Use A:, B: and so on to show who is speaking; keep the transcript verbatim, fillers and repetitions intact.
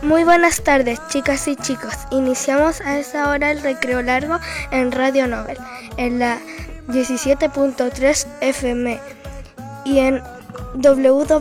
A: Muy buenas tardes, chicas y chicos. Iniciamos a esta hora el recreo largo en Radio Nobel, en la diecisiete punto tres F M y en w w w